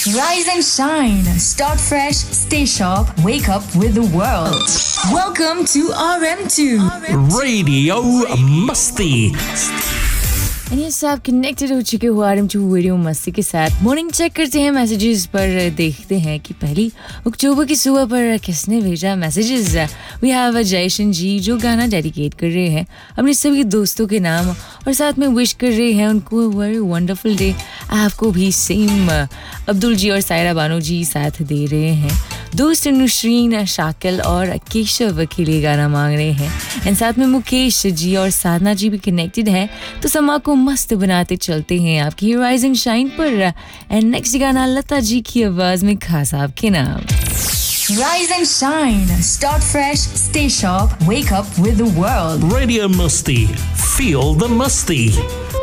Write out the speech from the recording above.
Rise and shine. Start fresh. Stay sharp. Wake up with the world. Welcome to RM2 Radio Musty. And yes, आप connected हो चुके हो RM2 radio मस्ती के साथ. Morning check करते हैं मैसेजेस पर, देखते हैं कि पहली अक्टूबर की सुबह पर किसने भेजा मैसेजेस. वी हैव जयशन जी जो गाना डेडिकेट कर रहे हैं अपने सभी दोस्तों के नाम और साथ में विश कर रहे हैं उनको वेरी वंडरफुल डे. आपको भी सेम अब्दुल जी और सायरा बानो जी साथ दे रहे हैं. दोस्त नुसरीन, शाकिल और केशव के लिए गाना मांग रहे हैं. एंड साथ में मुकेश जी और साधना जी भी कनेक्टेड हैं. तो समा को मस्त बनाते चलते हैं आपकी राइज एंड शाइन पर. एंड नेक्स्ट गाना लता जी की आवाज में खास आपके नाम. Rise and shine. Start fresh. Stay sharp. Wake up with the world. Radio Musty. Feel the musty.